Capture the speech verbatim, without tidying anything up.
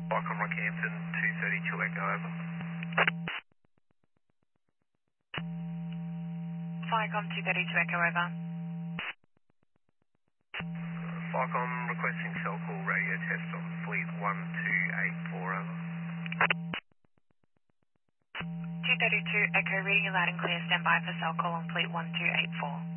Vicom Rockhampton, two thirty-two Echo, over. Vicom two thirty-two Echo, over. Vicom requesting cell call radio test on fleet one two eight four, over. two thirty-two Echo, reading you loud and clear. Stand by for cell call on fleet one two eight four.